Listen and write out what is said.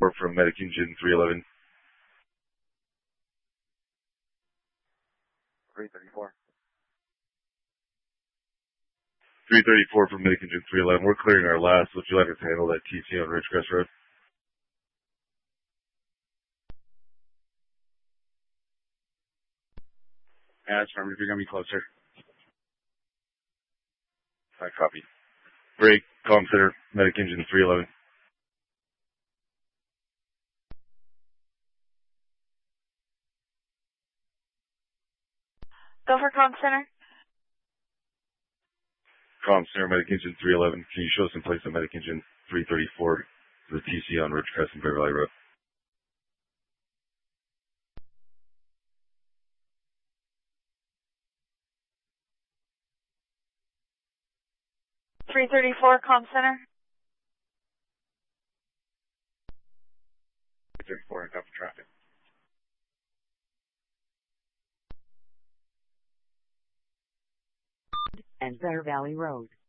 from Medic Engine 311. 334. 334 from Medic Engine 311. We're clearing our last. Would you like us to handle that TC on Ridgecrest Road? Yeah, that's fine. If you're going to be closer. I copy. Break, comm center, Medic Engine 311. Go for comm center. Comm center, Medic Engine 311. Can you show us in place on Medic Engine 334 for the TC on Ridgecrest and Bear Valley Road? 334 comm center. 334 and copy traffic. And Bear Valley Road.